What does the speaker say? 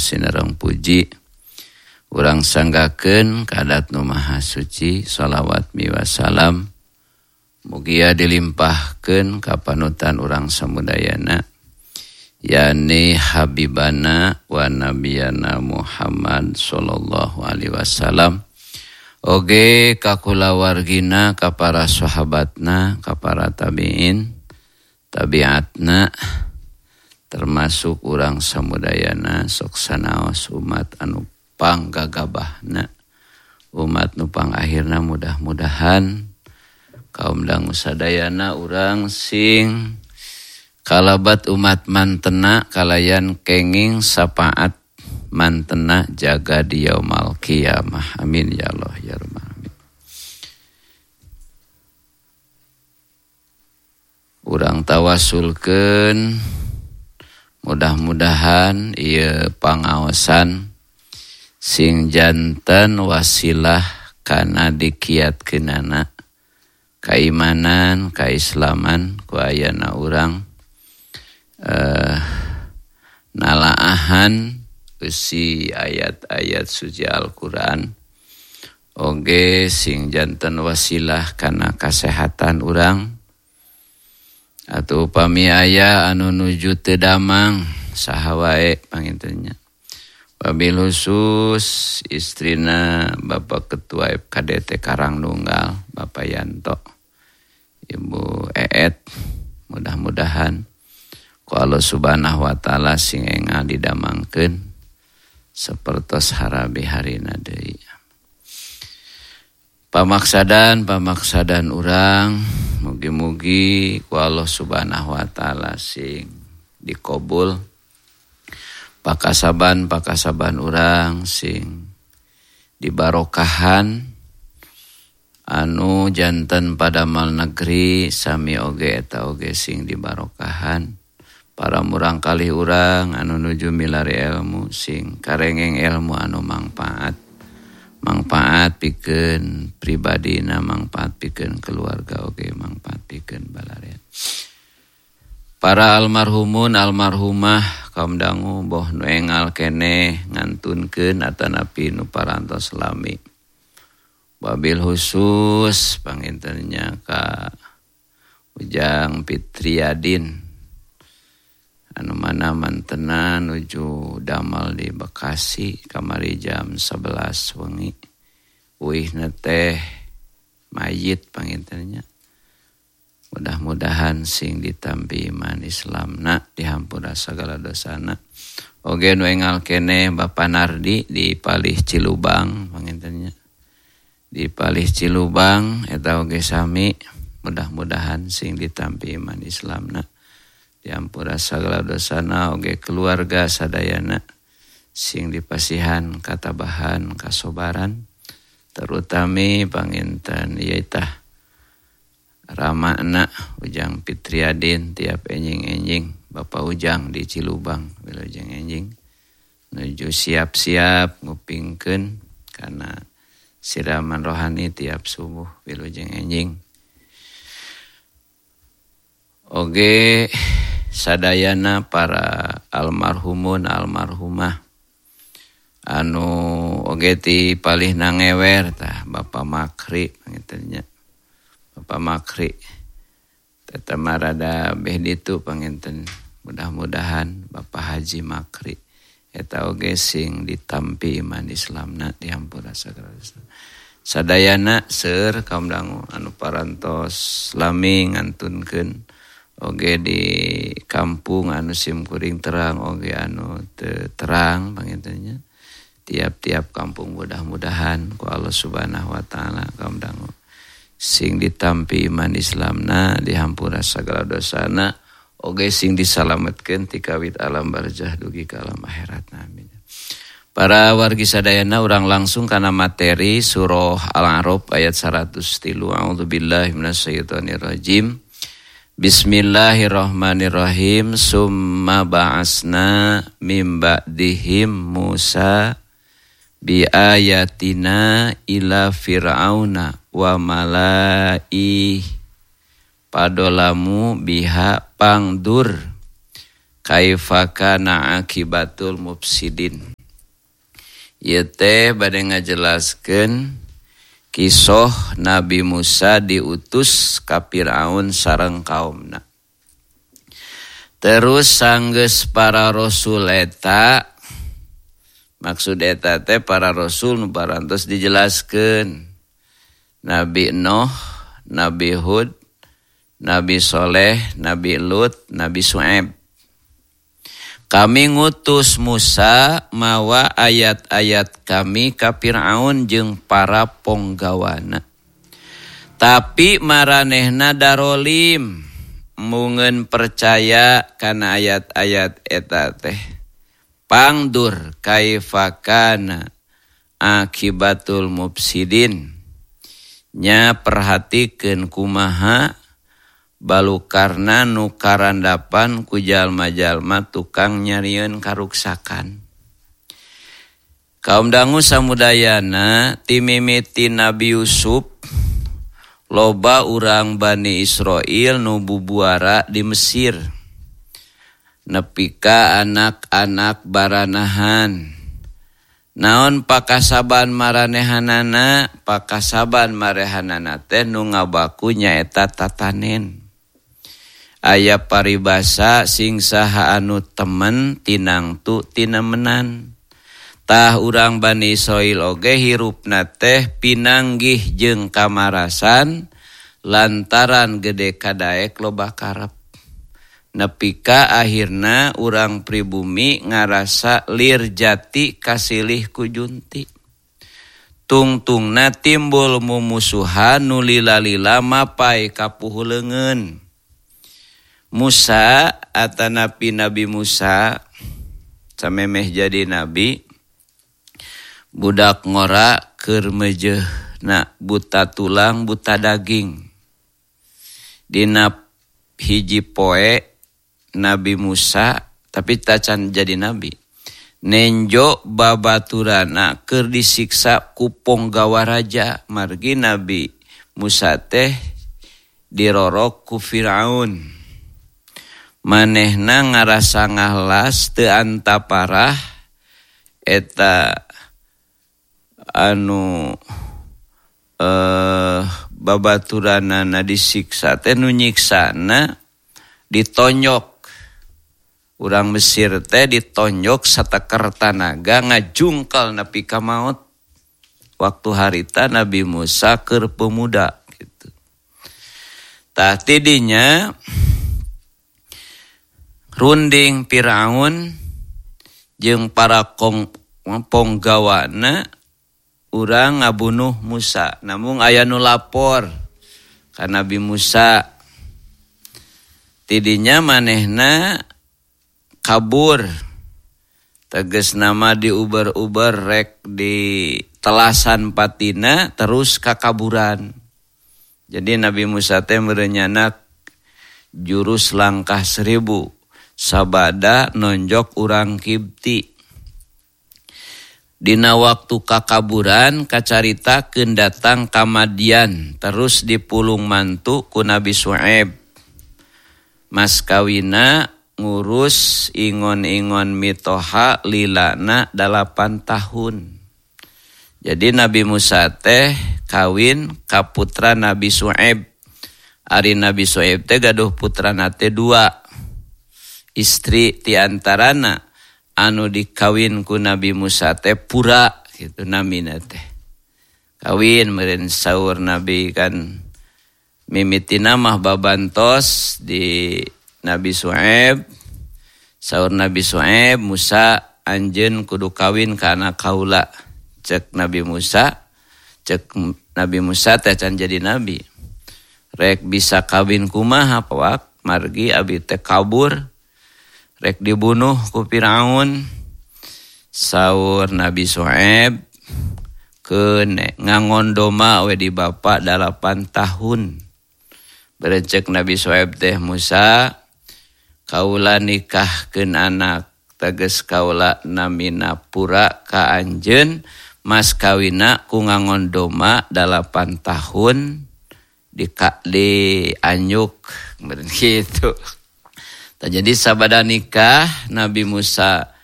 sinereng puji urang sanggakeun kadat nu maha suci shalawat miwasalam mugia dilimpahkeun ka panutan urang samudayana yani habibana wa nabiyana Muhammad sallallahu alaihi wasallam oge ka kulawargina ka para sahabatna ka para tabiin tabiatna termasuk urang samudayana sok sanaos umat anu panggagabahna umat nu pangakhirna mudah-mudahan kaum dangu sadayana urang sing kalabat umat mantena kalayan kenging sapaat mantena jaga di yaumul qiyamah amin ya Allah ya Rabbal alamin. Urang tawasulkeun mudah-mudahan ieu pangaosan sing janten wasilah kana dikiatkeunana kaimanan kaislaman ku ayana urang nalaahan usi ayat-ayat suci Al-Qur'an oge sing janten wasilah kana kasehatan urang atuh upami aya anu nuju teu damang saha wae pangintennya wabil khusus istrina Bapak Ketua FKDT Karangnunggal Bapak Yanto Ibu Eet mudah-mudahan ku Allah Subhanahu wa taala sing enga didamangkeun sapertos harabi harina deui pamaksadan urang mugi-mugi ku Allah Subhanahu wa taala sing dikobul pakasaban urang sing dibarokahan anu janten padamal negeri sami oge eta oge sing dibarokahan para murang kalih urang anu nuju milari ilmu sing karengeng ilmu anu mangpaat pikeun pribadina mangpaat pikeun keluarga oge mangpaat pikeun balarea para almarhumun almarhumah kaum dangu boh nu engal keneh ngantunkeun atanapi nu parantos lami wabil khusus pangintennya ka Ujang Fitriadin anu mana mantena nuju damal di Bekasi kamari jam 11 wengi uihna teh mayit pangintennya mudah-mudahan sing ditampi iman Islamna dihampura sagala dosana oge nu engal keneh Bapak Nardi di Palih Cilubang pangintennya di Palih Cilubang eta oge sami mudah-mudahan sing ditampi iman Islamna diampura sagala dosana oge keluarga sadayana sing dipasihan katabahan kasobaran terutami panginten ieu tah ramana Ujang Fitriadin tiap enjing-enjing Bapak Ujang di Cilubang wilujeng enjing nuju siap-siap ngupingkeun kana siraman rohani tiap subuh wilujeng enjing oge sadayana para almarhumun almarhumah anu oge ti palih nangewer tah Bapak Makri pangintennya Bapak Makri teta marada beh ditu panginten mudah-mudahan Bapak Haji Makri eta oge sing ditampi iman Islamna dihampura sagala dosa sadayana seueur kaum dangu anu parantos lami ngantunkeun oge di kampung anu simkuring terang oge anu teu terang pangintennya tiap-tiap kampung mudah-mudahan ku Allah Subhanahu wa taala kaum dangu sing ditampi iman Islamna dihampura sagala dosana oge sing disalametkeun ti kawit alam barzah dugi ka alam akhirat amin. Para wargi sadayana urang langsung kana materi surah Al-A'raf ayat 103 a'udzubillahi minasyaitonir rajim. Bismillahirrahmanirrahim. Summa ba'asna mim ba'dihim Musa bi ayatina ila fir'auna wa malai padolamu biha pangdur kaifa kana akibatul mufsidin. Ieu teh bade ngajelaskeun kisah Nabi Musa diutus ka Firaun sareng kaumna. Terus sanggeus para rasul eta, maksud eta teh para rasul nu parantos dijelaskeun. Nabi Nuh, Nabi Hud, Nabi Soleh, Nabi Lut, Nabi Syuaib. Kami ngutus Musa mawa ayat-ayat kami ka Firaun jeung para ponggawana. Tapi maranehna darolim, mungeun percaya kana ayat-ayat eta teh. Pangdur kaifa kana akibatul mufsidin. Nya perhatikeun kumaha balukarna nu karandapan ku jalma-jalma tukang nyarieun karuksakan. Kaum dangu samudayana timimiti Nabi Yusuf loba urang Bani Israil nu bubuara di Mesir. Nepika anak-anak baranahan. Naon pakasaban maranehanana, pakasaban marehanana teh nu ngabaku nyaeta tatanen. Aya paribasa sing saha anu temen tinangtu tinemenan. Tah urang Bani Israil oge hirupna teh pinanggih jeung kamarasan lantaran gede kadaek loba karep. Nepika akhirna urang pribumi ngarasa lir jati kasilih ku junti. Tungtungna timbul mumusuhan nu lila-lila mapai kapuhuleungeun. Musa atanapi Nabi Musa samemeh jadi nabi budak ngora keur meujeuhna buta tulang buta daging. Dina hiji poe Nabi Musa tapi tacan jadi nabi. Nenjo babaturana keur disiksa ku ponggawa raja margi Nabi Musa teh dirorok ku Firaun. Manehna ngarasa ngahlas teu antaparah eta anu babaturanana disiksa teh nu nyiksana ditonyok. Urang Mesir teh ditonjok satakar tanaga ngajungkal nepi ka maot. Waktu harita Nabi Musa keur pemuda gitu. Tah tidinya runding Firaun jeung para ponggawana urang ngabunuh Musa. Namun aya nu lapor ka Nabi Musa. Tidinya manehna kabur, teges nama diuber-uber rek di telasan patina terus kakaburan. Jadi Nabi Musa teh merenyana jurus langkah 1000 sabada nonjok urang Kipti. Dina waktu kakaburan kacaritakeun datang ka Madian terus dipulung mantu ku Nabi Syuaib. Mas kawina ngurus ingon-ingon mitoha lilana 8 tahun. Jadi Nabi Musa teh kawin ka putra Nabi Syuaib. Ari Nabi Syuaib teh gaduh putrana teh 2. Istri ti antarana anu dikawin ku Nabi Musa teh Pura gitu namina teh. Kawin meureun saur Nabi kan mimitina mah babantos di Nabi Syuaib. Saur Nabi Syuaib, Musa anjeun kudu kawin ka anak kaula. Cek Nabi Musa teh can jadi nabi. Rek bisa kawin kumaha pawak margi abi teh kabur. Rek dibunuh ku Firaun. Saur Nabi Syuaib keun ngangondoma we di bapa 8 tahun. Berencek Nabi Syuaib teh Musa kaula nikahkeun anak teges kaula namina Pura ka anjeun mas kawina ku ngangondoma 8 tahun di anyuk begitu. Jadi sabada nikah Nabi Musa